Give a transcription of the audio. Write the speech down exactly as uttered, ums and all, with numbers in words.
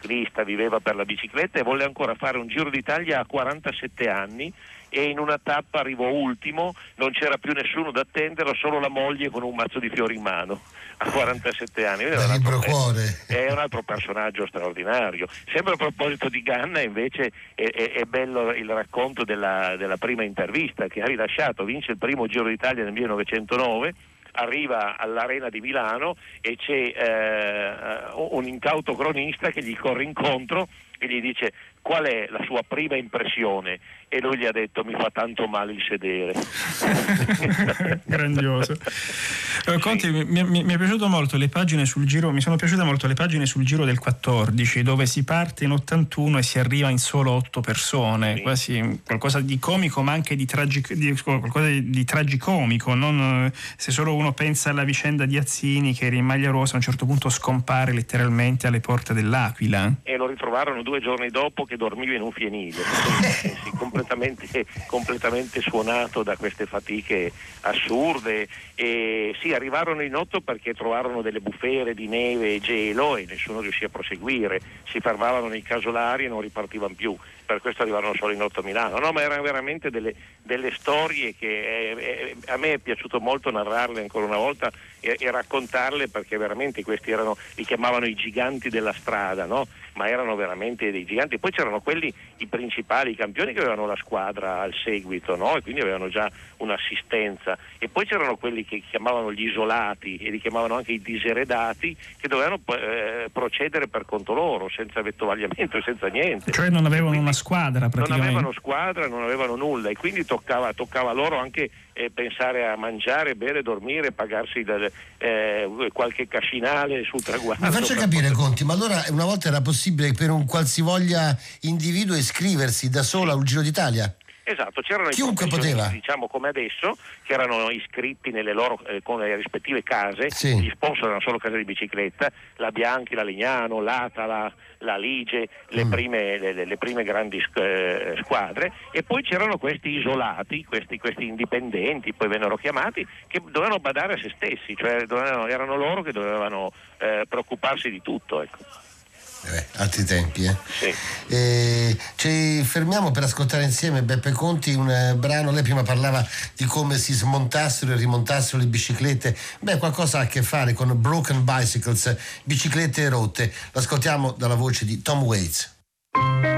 ciclista, viveva per la bicicletta e volle ancora fare un Giro d'Italia a quarantasette anni, e in una tappa arrivò ultimo, non c'era più nessuno da attenderlo, solo la moglie con un mazzo di fiori in mano a quarantasette anni. È un, altro, è, è un altro personaggio straordinario. Sempre a proposito di Ganna, invece, è, è, è bello il racconto della, della prima intervista che ha rilasciato. Vince il primo Giro d'Italia nel millenovecentonove, arriva all'Arena di Milano e c'è eh, un incauto cronista che gli corre incontro e gli dice: qual è la sua prima impressione? E lui gli ha detto: mi fa tanto male il sedere. Grandioso. Eh, Conti, sì. mi, mi, mi è piaciuto molto le pagine sul Giro, mi sono piaciute molto le pagine sul Giro del quattordici, dove si parte in ottantuno e si arriva in solo otto persone, sì. Quasi qualcosa di comico ma anche di, tragic, di qualcosa di, di tragicomico, non? Se solo uno pensa alla vicenda di Azzini, che era in maglia rosa, a un certo punto scompare letteralmente alle porte dell'Aquila. E lo ritrovarono due giorni dopo che dormiva in un fienile, sì, completamente, completamente suonato da queste fatiche assurde. E sì, arrivarono in otto perché trovarono delle bufere di neve e gelo e nessuno riuscì a proseguire, si fermavano nei casolari e non ripartivano più, per questo arrivarono solo in otto a Milano. No, ma erano veramente delle, delle storie che eh, eh, a me è piaciuto molto narrarle ancora una volta e, e raccontarle, perché veramente questi erano, li chiamavano i giganti della strada, no? Ma erano veramente dei giganti. Poi c'erano quelli, i principali, i campioni, che avevano la squadra al seguito, no? E quindi avevano già un'assistenza. E poi c'erano quelli che chiamavano gli isolati e li chiamavano anche i diseredati, che dovevano eh, procedere per conto loro, senza vettovagliamento e senza niente. Cioè non avevano una squadra praticamente. Non avevano squadra, non avevano nulla, e quindi toccava, toccava loro anche eh, pensare a mangiare, bere, dormire, pagarsi del, eh, qualche cascinale sul traguardo. Mi faccia capire, Conti, ma allora una volta era possibile per un qualsivoglia individuo iscriversi da solo a un Giro d'Italia? Esatto, c'erano chiunque i poteva, diciamo come adesso, che erano iscritti nelle loro eh, con le rispettive case, sì. Gli sponsor erano solo case di bicicletta, la Bianchi, la Legnano, l'Ata, la, la Lige, le, mm. prime, le, le prime grandi eh, squadre, e poi c'erano questi isolati, questi, questi indipendenti, poi vennero chiamati, che dovevano badare a se stessi, cioè dovevano, erano loro che dovevano eh, preoccuparsi di tutto, ecco. Eh, altri tempi, eh. Sì. Eh, ci fermiamo per ascoltare insieme Beppe Conti un eh, brano. Lei prima parlava di come si smontassero e rimontassero le biciclette. Beh, qualcosa ha a che fare con Broken Bicycles, biciclette rotte. L'ascoltiamo dalla voce di Tom Waits.